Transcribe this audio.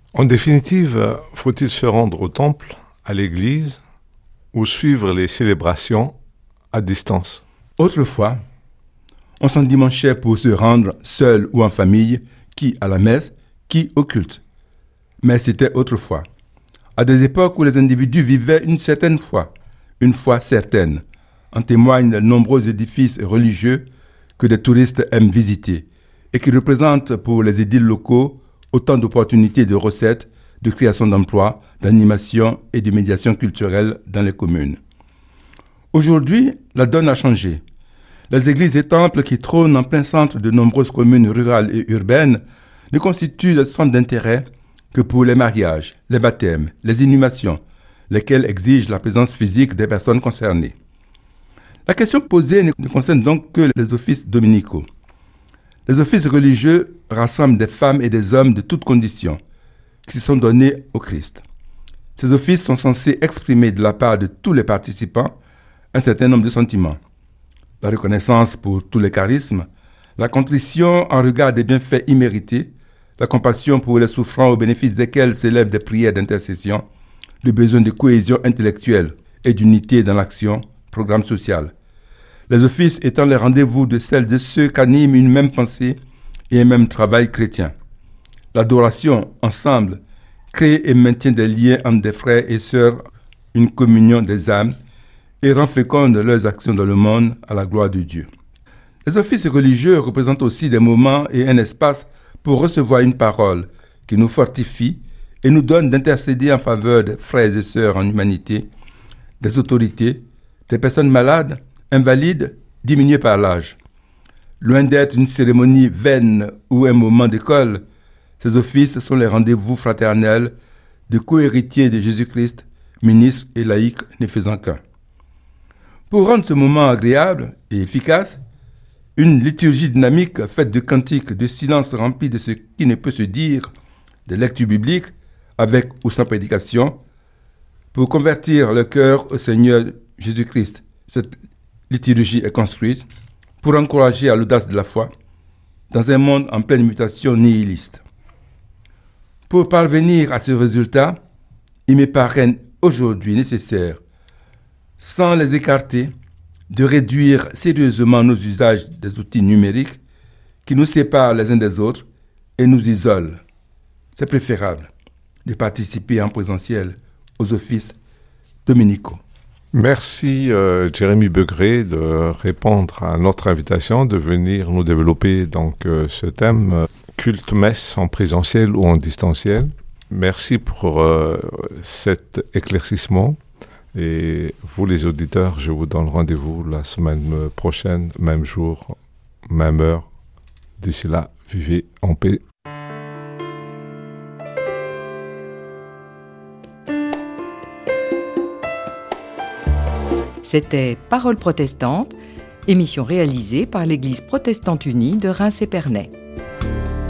En définitive, faut-il se rendre au temple, à l'église, ou suivre les célébrations à distance? Autrefois, on s'endimanchait pour se rendre seul ou en famille, qui à la messe, qui au culte. Mais c'était autrefois, à des époques où les individus vivaient une certaine foi, une foi certaine. En témoignent les nombreux édifices religieux que des touristes aiment visiter et qui représentent pour les édiles locaux autant d'opportunités de recettes, de création d'emplois, d'animation et de médiation culturelle dans les communes. Aujourd'hui, la donne a changé. Les églises et temples qui trônent en plein centre de nombreuses communes rurales et urbaines ne constituent de centre d'intérêt que pour les mariages, les baptêmes, les inhumations, lesquels exigent la présence physique des personnes concernées. La question posée ne concerne donc que les offices dominicaux. Les offices religieux rassemblent des femmes et des hommes de toutes conditions qui se sont donnés au Christ. Ces offices sont censés exprimer de la part de tous les participants un certain nombre de sentiments. La reconnaissance pour tous les charismes, la contrition en regard des bienfaits immérités, la compassion pour les souffrants au bénéfice desquels s'élèvent des prières d'intercession, le besoin de cohésion intellectuelle et d'unité dans l'action, programme social. Les offices étant les rendez-vous de celles et ceux qu'anime une même pensée et un même travail chrétien. L'adoration, ensemble, crée et maintient des liens entre des frères et sœurs, une communion des âmes, et rend fécondes leurs actions dans le monde à la gloire de Dieu. Les offices religieux représentent aussi des moments et un espace pour recevoir une parole qui nous fortifie et nous donne d'intercéder en faveur des frères et sœurs en humanité, des autorités, des personnes malades, invalides, diminuées par l'âge. Loin d'être une cérémonie vaine ou un moment d'école, ces offices sont les rendez-vous fraternels de co-héritiers de Jésus-Christ, ministres et laïcs ne faisant qu'un. Pour rendre ce moment agréable et efficace, une liturgie dynamique faite de cantiques, de silence rempli de ce qui ne peut se dire, de lectures bibliques, avec ou sans prédication, pour convertir le cœur au Seigneur Jésus-Christ. Cette liturgie est construite pour encourager à l'audace de la foi dans un monde en pleine mutation nihiliste. Pour parvenir à ce résultat, il me paraît aujourd'hui nécessaire, sans les écarter, de réduire sérieusement nos usages des outils numériques qui nous séparent les uns des autres et nous isolent. C'est préférable de participer en présentiel aux offices dominicaux. Merci Jérémy Begré de répondre à notre invitation de venir nous développer donc ce thème culte-messe en présentiel ou en distanciel. Merci pour cet éclaircissement. Et vous les auditeurs, je vous donne rendez-vous la semaine prochaine, même jour, même heure. D'ici là, vivez en paix. C'était Paroles protestantes, émission réalisée par l'Église protestante unie de Reims-Épernay.